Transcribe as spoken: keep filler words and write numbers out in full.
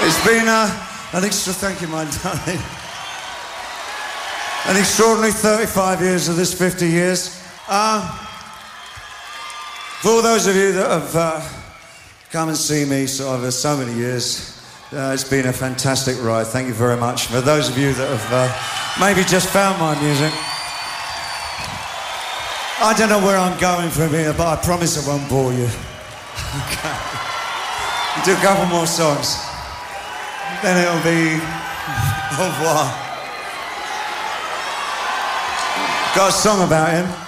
It's been uh, an extra, thank you, my darling. An extraordinary thirty-five years of this fifty years. Uh, for all those of you that have uh, come and seen me so over so many years, uh, it's been a fantastic ride. Thank you very much. For those of you that have uh, maybe just found my music, I don't know where I'm going from here, but I promise I won't bore you. Okay. We'll do a couple more songs. Then it'll be au revoir. Got a song about him.